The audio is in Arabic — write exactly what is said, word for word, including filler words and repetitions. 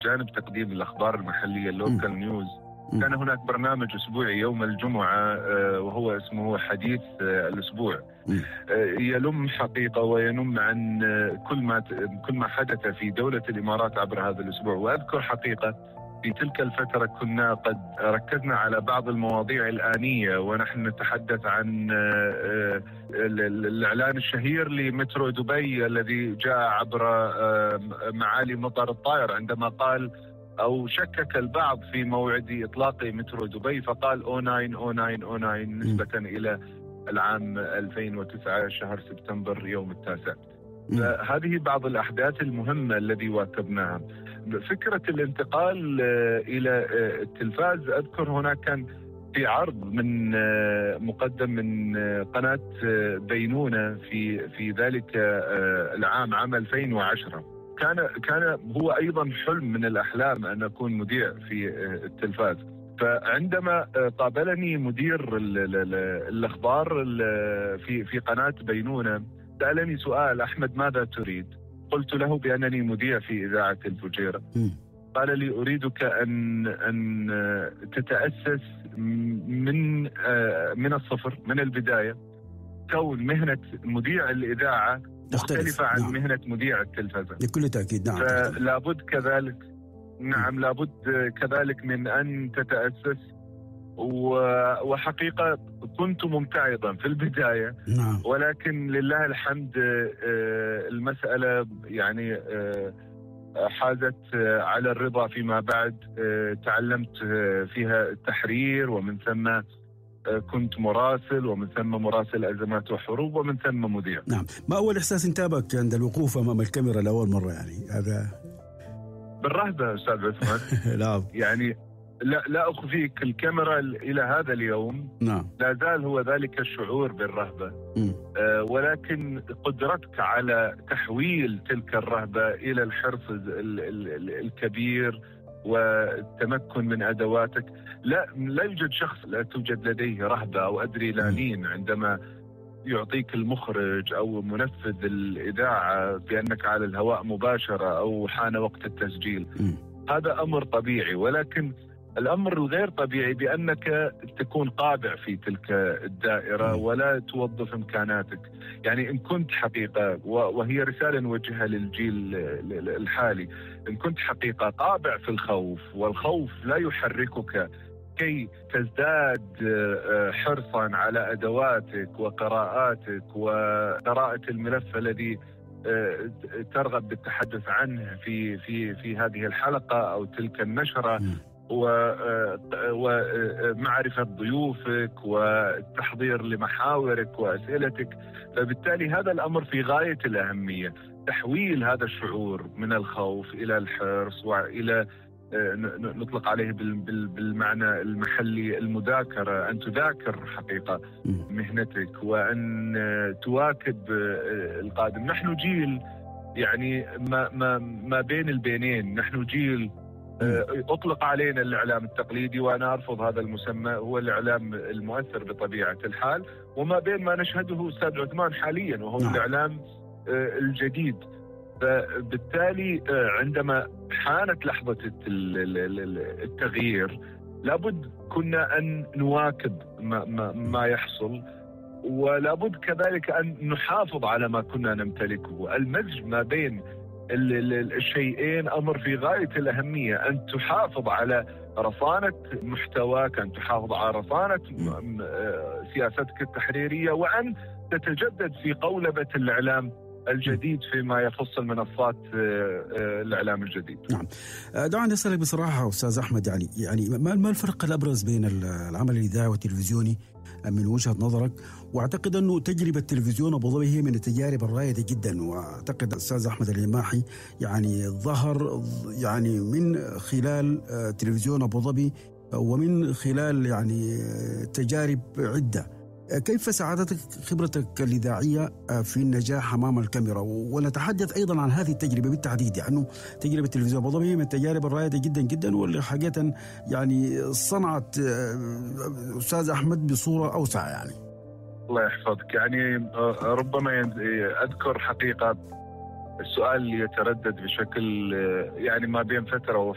بجانب تقديم الأخبار المحلية اللوكال نيوز كان هناك برنامج أسبوعي يوم الجمعة وهو اسمه حديث الأسبوع، يلم حقيقة وينم عن كل ما كل ما حدث في دولة الإمارات عبر هذا الأسبوع. وأذكر حقيقة في تلك الفترة كنا قد ركزنا على بعض المواضيع الآنية ونحن نتحدث عن الإعلان الشهير لمترو دبي الذي جاء عبر معالي مطار الطائر عندما قال أو شكك البعض في موعد إطلاق مترو دبي فقال أو تسعة أو تسعة أو تسعة نسبة إلى العام ألفين وتسعة شهر سبتمبر يوم التاسع. هذه بعض الأحداث المهمة الذي واكبناها. فكرة الانتقال إلى التلفاز، أذكر هناك كان في عرض من مقدم من قناة بينونة في في ذلك العام عام ألفين وعشرة. كان كان هو أيضا حلم من الأحلام أن أكون مذيع في التلفاز. فعندما قابلني مدير الأخبار في في قناة بينونة سألني سؤال: أحمد ماذا تريد؟ قلت له بأنني مذيع في إذاعة الفجيرة. قال لي: أريدك أن أن تتأسس من من الصفر من البداية، كون مهنة مذيع الإذاعة مختلفة عن نعم. مهنة مذيع التلفزة بكل تأكيد. نعم. فلابد كذلك نعم لابد كذلك من أن تتأسس. وحقيقة كنت ممتعضا في البداية نعم. ولكن لله الحمد المسألة يعني حازت على الرضا فيما بعد. تعلمت فيها التحرير ومن ثم كنت مراسل ومن ثم مراسل أزمات وحروب ومن ثم مذيع. نعم. ما أول إحساس انتابك عند الوقوف أمام الكاميرا لأول مرة؟ يعني هذا بالرهبة أستاذ عثمان. لا يعني لا لا أخفيك، الكاميرا إلى هذا اليوم نعم. لا زال هو ذلك الشعور بالرهبة. آه ولكن قدرتك على تحويل تلك الرهبة إلى الحرص ال ال ال الكبير والتمكن من أدواتك. لا لا يوجد شخص لا توجد لديه رهبة أو أدرينالين عندما يعطيك المخرج أو منفذ الإذاعة بأنك على الهواء مباشرة أو حان وقت التسجيل. م. هذا أمر طبيعي، ولكن الأمر الغير طبيعي بأنك تكون قابع في تلك الدائرة ولا توظف إمكاناتك. يعني إن كنت حقيقة، وهي رسالة نوجهها للجيل الحالي، إن كنت حقيقة قابع في الخوف والخوف لا يحركك كي تزداد حرصا على أدواتك وقراءاتك وقراءة الملف الذي ترغب بالتحدث عنه في في في هذه الحلقة أو تلك النشرة، ومعرفة ضيوفك والتحضير لمحاورك وأسئلتك. فبالتالي هذا الأمر في غاية الأهمية، تحويل هذا الشعور من الخوف إلى الحرص وإلى نطلق عليه بالمعنى المحلي المذاكرة، أن تذاكر حقيقة مهنتك وأن تواكب القادم. نحن جيل يعني ما, ما, ما بين البينين، نحن جيل أطلق علينا الإعلام التقليدي وأنا أرفض هذا المسمى، هو الإعلام المؤثر بطبيعة الحال، وما بين ما نشهده أستاذ عثمان حاليا وهو نعم. الإعلام الجديد. فبالتالي عندما حانت لحظة التغيير لابد كنا أن نواكب ما, ما, ما يحصل، ولابد كذلك أن نحافظ على ما كنا نمتلكه. المزج ما بين الشيئين أمر في غاية الأهمية، أن تحافظ على رصانة محتواك، أن تحافظ على رصانة سياستك التحريرية، وأن تتجدد في قولبة الإعلام الجديد فيما يخص المنصات الإعلام الجديد. نعم. دعني أسألك بصراحة أستاذ أحمد، يعني يعني ما الفرق الأبرز بين العمل الإذاعي والتلفزيوني من وجهة نظرك؟ وأعتقد أنه تجربة التلفزيون أبو ظبي هي من التجارب الرائدة جدا، وأعتقد أستاذ أحمد اليماحي يعني ظهر يعني من خلال تلفزيون أبو ظبي ومن خلال يعني تجارب عدة. كيف ساعدتك خبرتك الإذاعية في النجاح أمام الكاميرا؟ ونتحدث أيضا عن هذه التجربة بالتحديد، يعني تجربة تلفزيون أبو ظبي من التجارب الرائدة جدا جدا، واللي حقيقة يعني صنعت أستاذ أحمد بصورة أوسع. يعني الله يحفظك. يعني ربما أذكر حقيقة السؤال يتردد بشكل يعني ما بين فترة